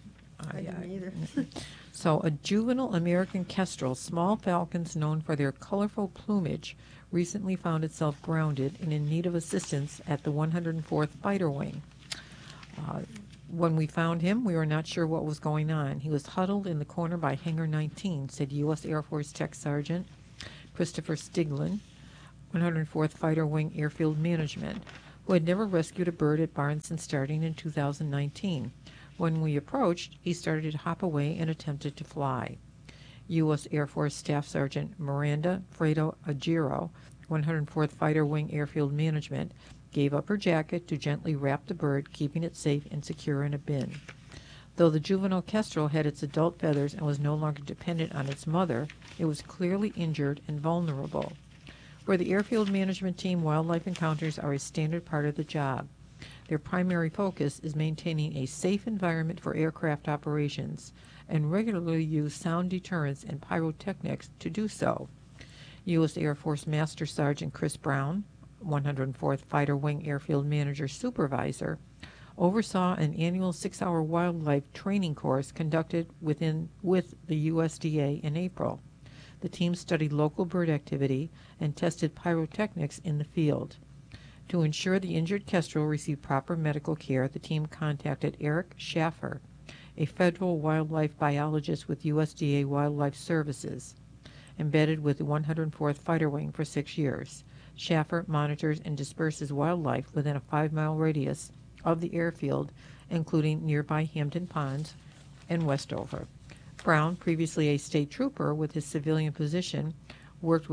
I didn't either. So, a juvenile American kestrel, small falcons known for their colorful plumage, recently found itself grounded and in need of assistance at the 104th Fighter Wing. Uh, when we found him, we were not sure what was going on. He was huddled in the corner by Hangar 19, said U.S. Air Force Tech Sergeant Christopher Stiglin, 104th Fighter Wing Airfield Management, who had never rescued a bird at Barnson starting in 2019. When we approached, he started to hop away and attempted to fly. U.S. Air Force Staff Sergeant Miranda Fredo Agiro, 104th Fighter Wing Airfield Management, gave up her jacket to gently wrap the bird, keeping it safe and secure in a bin. Though the juvenile kestrel had its adult feathers and was no longer dependent on its mother, it was clearly injured and vulnerable. For the airfield management team, wildlife encounters are a standard part of the job. Their primary focus is maintaining a safe environment for aircraft operations and regularly use sound deterrence and pyrotechnics to do so. U.S. Air Force Master Sergeant Chris Brown, 104th Fighter Wing Airfield Manager Supervisor, oversaw an annual 6-hour wildlife training course conducted with the USDA in April. The team studied local bird activity and tested pyrotechnics in the field. To ensure the injured kestrel received proper medical care, the team contacted Eric Schaffer, a federal wildlife biologist with USDA Wildlife Services, embedded with the 104th Fighter Wing for 6 years. Schaffer monitors and disperses wildlife within a 5-mile radius of the airfield, including nearby Hampton Ponds and Westover. Brown, previously a state trooper with his civilian position, worked,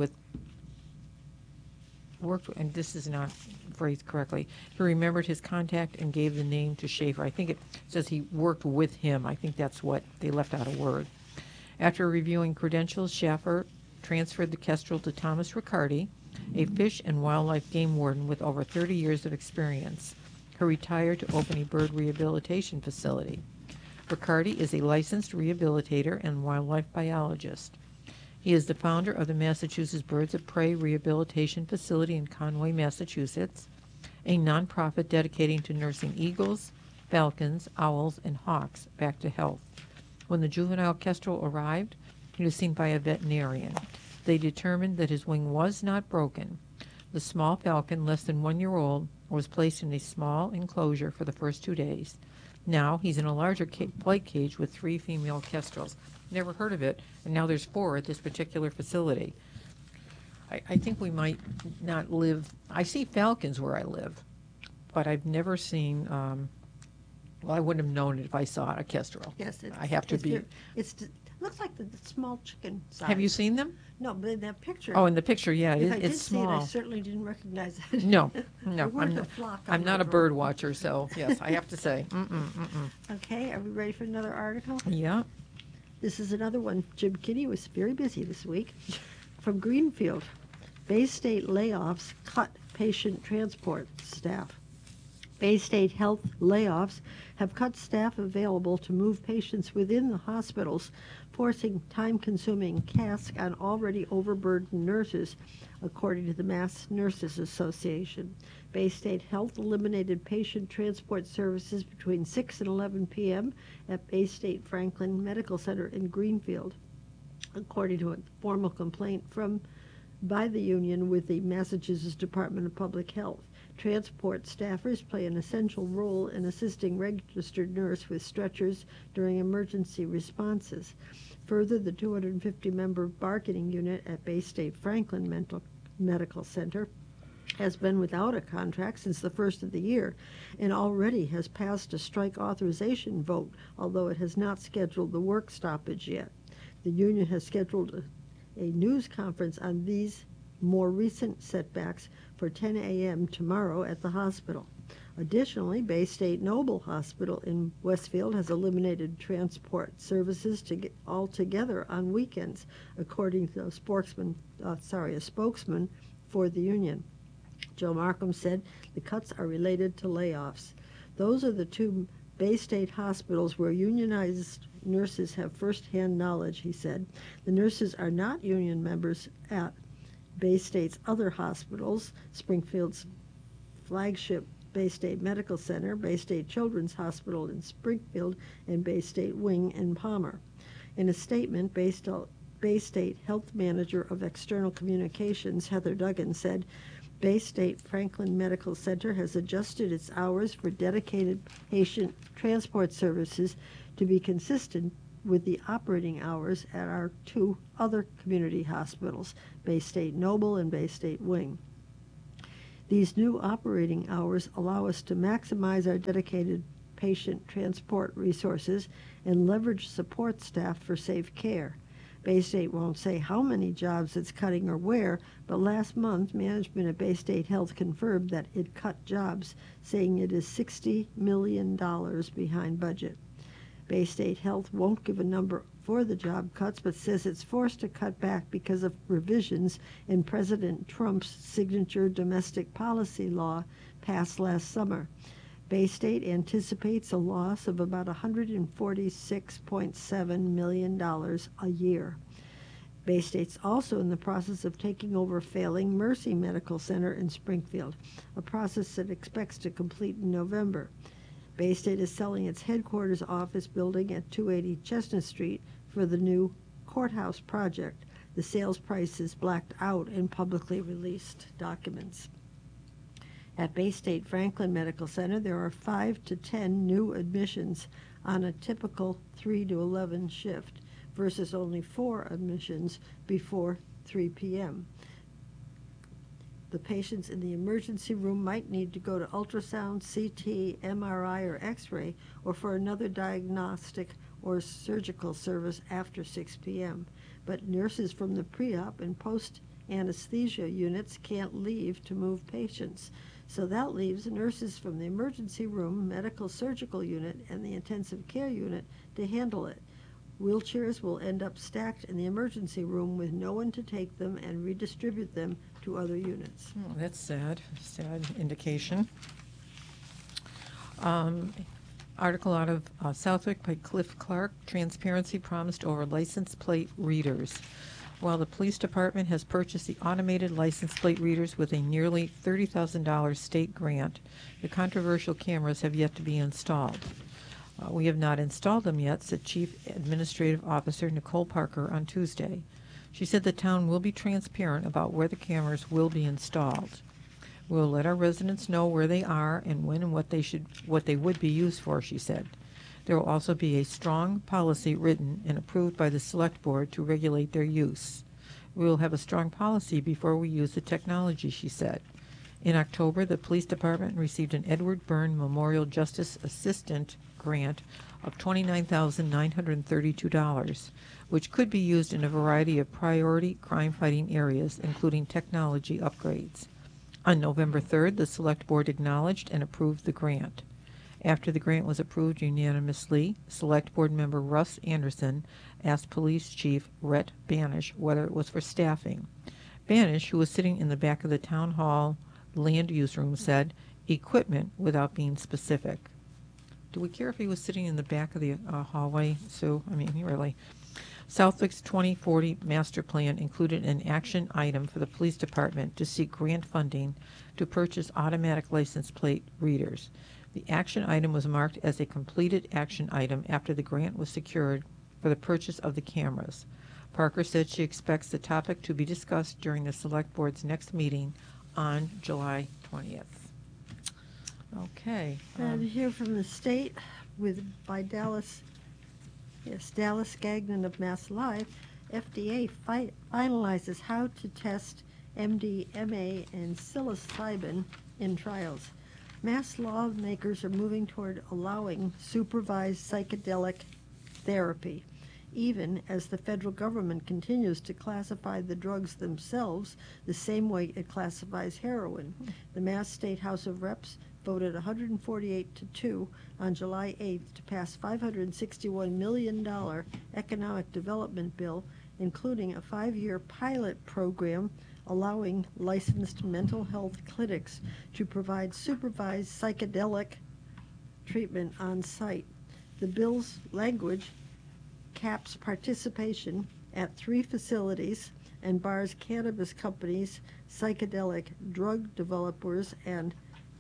and this is not phrased correctly, he remembered his contact and gave the name to Schaefer. I think it says he worked with him. I think that's what they left out a word. After reviewing credentials, Schaffer transferred the kestrel to Thomas Riccardi, a fish and wildlife game warden with over 30 years of experience, who retired to open a bird rehabilitation facility. Riccardi is a licensed rehabilitator and wildlife biologist. He is the founder of the Massachusetts Birds of Prey Rehabilitation Facility in Conway, Massachusetts, a nonprofit dedicating to nursing eagles, falcons, owls, and hawks back to health. When the juvenile kestrel arrived, he was seen by a veterinarian. They determined that his wing was not broken. The small falcon, less than 1 year old, was placed in a small enclosure for the first 2 days. Now he's in a larger flight cage with 3 female kestrels. Never heard of it, and now there's 4 at this particular facility. I think we might not live. I see falcons where I live, but I've never seen. Well, I wouldn't have known it if I saw a kestrel. Yes, I have to be. It looks like the small chicken size. Have you seen them? No, but in that picture. Oh, in the picture, yeah, if I did it's see it, small. I certainly didn't recognize it. No, There weren't I'm a not. flock on I'm not my a road. bird watcher, so yes, I have to say. Okay, are we ready for another article? Yeah. This is another one. Jim Kinney was very busy this week. From Greenfield, Bay State layoffs cut patient transport staff. Bay State Health layoffs have cut staff available to move patients within the hospitals, forcing time-consuming tasks on already overburdened nurses, according to the Mass Nurses Association. Bay State Health eliminated patient transport services between 6 and 11 p.m. at Bay State Franklin Medical Center in Greenfield, according to a formal complaint by the union with the Massachusetts Department of Public Health. Transport staffers play an essential role in assisting registered nurse with stretchers during emergency responses. Further, the 250-member bargaining unit at Bay State Franklin Medical Center has been without a contract since the first of the year and already has passed a strike authorization vote, although it has not scheduled the work stoppage yet. The union has scheduled a news conference on these more recent setbacks for 10 a.m. tomorrow at the hospital. Additionally, Bay State Noble Hospital in Westfield has eliminated transport services altogether on weekends, according to a spokesman for the union. Joe Markham said the cuts are related to layoffs. Those are the 2 Bay State hospitals where unionized nurses have first-hand knowledge, he said. The nurses are not union members at Bay State's other hospitals. Springfield's flagship Bay State Medical Center, Bay State Children's Hospital in Springfield, and Bay State Wing in Palmer. In a statement, Bay State Health Manager of External Communications, Heather Duggan, said, Bay State Franklin Medical Center has adjusted its hours for dedicated patient transport services to be consistent with the operating hours at our two other community hospitals, Bay State Noble and Bay State Wing. These new operating hours allow us to maximize our dedicated patient transport resources and leverage support staff for safe care. Bay State won't say how many jobs it's cutting or where, but last month management at Bay State Health confirmed that it cut jobs, saying it is $60 million behind budget. Bay State Health won't give a number for the job cuts, but says it's forced to cut back because of revisions in President Trump's signature domestic policy law passed last summer. Bay State anticipates a loss of about $146.7 million a year. Bay State's also in the process of taking over failing Mercy Medical Center in Springfield, a process it expects to complete in November. Bay State is selling its headquarters office building at 280 Chestnut Street for the new courthouse project. The sales price is blacked out in publicly released documents. At Bay State Franklin Medical Center, there are 5 to 10 new admissions on a typical 3 to 11 shift versus only 4 admissions before 3 p.m. The patients in the emergency room might need to go to ultrasound, CT, MRI, or X-ray, or for another diagnostic or surgical service after 6 p.m. But nurses from the pre-op and post-anesthesia units can't leave to move patients. So that leaves nurses from the emergency room, medical surgical unit, and the intensive care unit to handle it. Wheelchairs will end up stacked in the emergency room with no one to take them and redistribute them to other units. Oh, that's sad. Sad indication. Article out of Southwick by Cliff Clark, Transparency Promised Over License Plate Readers. While the police department has purchased the automated license plate readers with a nearly $30,000 state grant, the controversial cameras have yet to be installed. We have not installed them yet, said Chief Administrative Officer Nicole Parker on Tuesday. She said the town will be transparent about where the cameras will be installed. We will let our residents know where they are and when and what they would be used for, she said. There will also be a strong policy written and approved by the Select Board to regulate their use. We will have a strong policy before we use the technology, she said. In October, the police department received an Edward Byrne Memorial Justice Assistant grant of $29,932, which could be used in a variety of priority crime-fighting areas, including technology upgrades. On November 3rd, the Select Board acknowledged and approved the grant. After the grant was approved unanimously, Select Board member Russ Anderson asked Police Chief Rhett Banish whether it was for staffing. Banish, who was sitting in the back of the Town Hall land use room, said, equipment, without being specific. Do we care if he was sitting in the back of the hallway, Sue? I mean, really. Southwick's 2040 master plan included an action item for the police department to seek grant funding to purchase automatic license plate readers. The action item was marked as a completed action item after the grant was secured for the purchase of the cameras. Parker said she expects the topic to be discussed during the Select Board's next meeting on July 20th. Okay. And here from the state by Dallas Gagnon of Mass Live, FDA finalizes how to test MDMA and psilocybin in trials. Mass lawmakers are moving toward allowing supervised psychedelic therapy, even as the federal government continues to classify the drugs themselves the same way it classifies heroin. The Mass State House of Reps voted 148-2 on July 8th to pass $561 million economic development bill, including a 5-year pilot program allowing licensed mental health clinics to provide supervised psychedelic treatment on site. The bill's language caps participation at 3 facilities and bars cannabis companies, psychedelic drug developers, and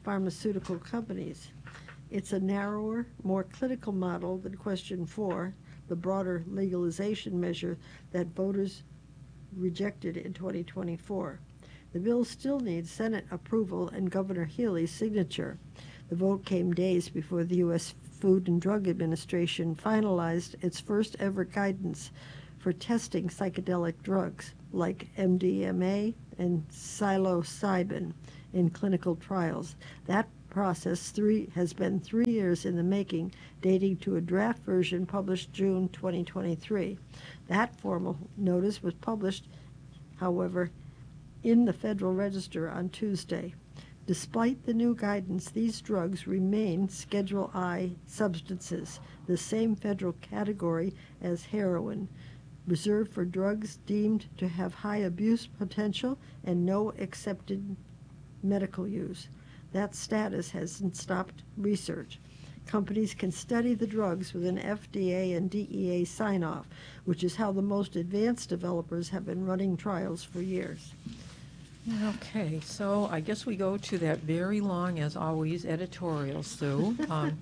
pharmaceutical companies. It's a narrower, more clinical model than Question 4, the broader legalization measure that voters rejected in 2024. The bill still needs Senate approval and Governor Healey's signature. The vote came days before the U.S. Food and Drug Administration finalized its first ever guidance for testing psychedelic drugs like MDMA and psilocybin in clinical trials. That process has been 3 years in the making, dating to a draft version published June 2023. That formal notice was published, however, in the Federal Register on Tuesday. Despite the new guidance, these drugs remain Schedule I substances, the same federal category as heroin, reserved for drugs deemed to have high abuse potential and no accepted medical use. That status hasn't stopped research. Companies can study the drugs with an FDA and DEA sign-off, which is how the most advanced developers have been running trials for years. Okay, so I guess we go to that very long, as always, editorial, Sue.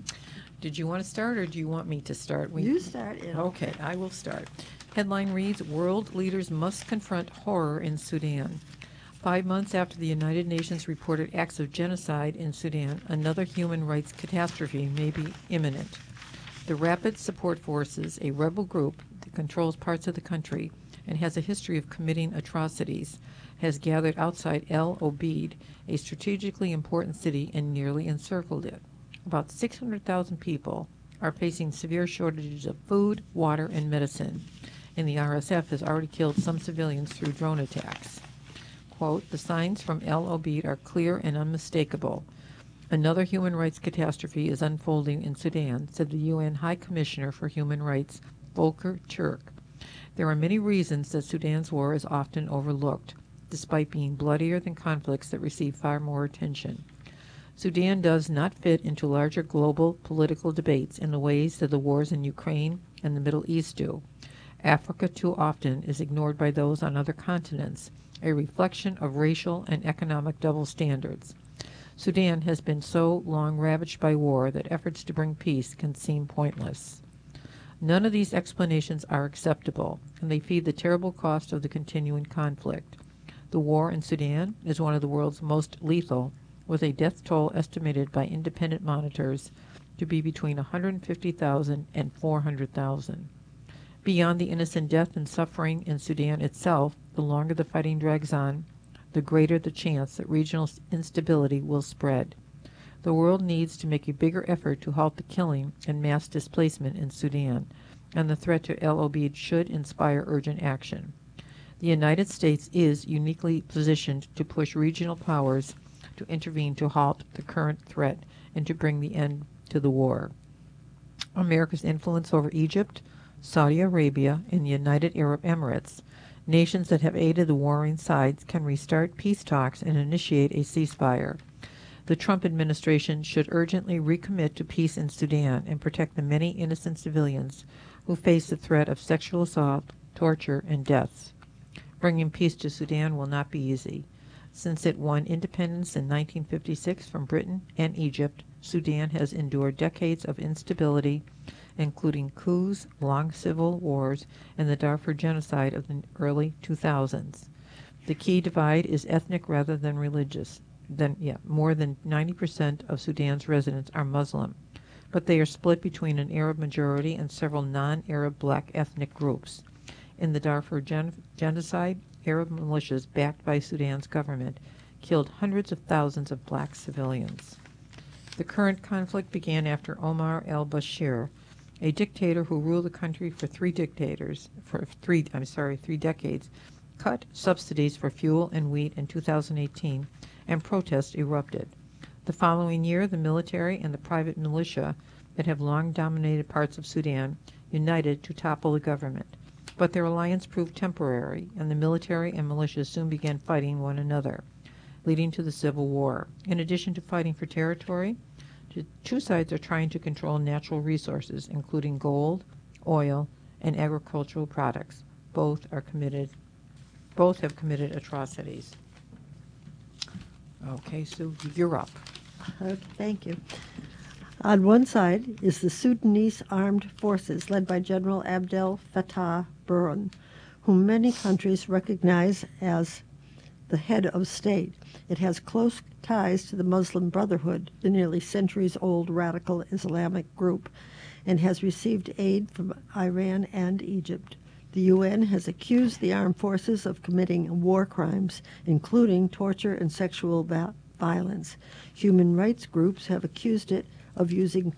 Did you want to start, or do you want me to start? You start, Anna. Okay, I will start. Headline reads, World Leaders Must Confront Horror in Sudan. 5 months after the United Nations reported acts of genocide in Sudan, another human rights catastrophe may be imminent. The Rapid Support Forces, a rebel group that controls parts of the country and has a history of committing atrocities, has gathered outside El Obeid, a strategically important city, and nearly encircled it. About 600,000 people are facing severe shortages of food, water, and medicine, and the RSF has already killed some civilians through drone attacks. Quote, the signs from El Obeid are clear and unmistakable. Another human rights catastrophe is unfolding in Sudan, said the UN High Commissioner for Human Rights, Volker Turk. There are many reasons that Sudan's war is often overlooked, despite being bloodier than conflicts that receive far more attention. Sudan does not fit into larger global political debates in the ways that the wars in Ukraine and the Middle East do. Africa too often is ignored by those on other continents, a reflection of racial and economic double standards. Sudan has been so long ravaged by war that efforts to bring peace can seem pointless. None of these explanations are acceptable, and they feed the terrible cost of the continuing conflict. The war in Sudan is one of the world's most lethal, with a death toll estimated by independent monitors to be between 150,000 and 400,000. Beyond the innocent death and suffering in Sudan itself, the longer the fighting drags on, the greater the chance that regional instability will spread. The world needs to make a bigger effort to halt the killing and mass displacement in Sudan, and the threat to El Obeid should inspire urgent action. The United States is uniquely positioned to push regional powers to intervene to halt the current threat and to bring the end to the war. America's influence over Egypt, Saudi Arabia, and the United Arab Emirates, nations that have aided the warring sides, can restart peace talks and initiate a ceasefire. The Trump administration should urgently recommit to peace in Sudan and protect the many innocent civilians who face the threat of sexual assault, torture, and deaths. Bringing peace to Sudan will not be easy. Since it won independence in 1956 from Britain and Egypt, Sudan has endured decades of instability, including coups, long civil wars, and the Darfur genocide of the early 2000s. The key divide is ethnic rather than religious. More than 90% of Sudan's residents are Muslim, but they are split between an Arab majority and several non-Arab black ethnic groups. In the Darfur genocide, Arab militias backed by Sudan's government killed hundreds of thousands of black civilians. The current conflict began after Omar al-Bashir, a dictator who ruled the country for three decades, cut subsidies for fuel and wheat in 2018, and protests erupted. The following year, the military and the private militia that have long dominated parts of Sudan united to topple the government. But their alliance proved temporary, and the military and militias soon began fighting one another, leading to the civil war. In addition to fighting for territory, the two sides are trying to control natural resources, including gold, oil, and agricultural products. Both have committed atrocities. Okay, Sue, you're up. Okay, thank you. On one side is the Sudanese Armed Forces, led by General Abdel Fattah Burhan, whom many countries recognize as the head of state. It has close ties to the Muslim Brotherhood, the nearly centuries-old radical Islamic group, and has received aid from Iran and Egypt. The UN has accused the armed forces of committing war crimes, including torture and sexual violence. Human rights groups have accused it of using